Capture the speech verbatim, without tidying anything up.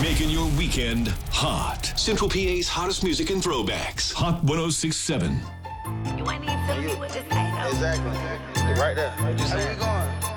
Making your weekend hot. Central P A's hottest music and throwbacks. Hot one oh six point seven. You ain't even telling me what to say, though. Exactly. Right there. What you saying? How you going?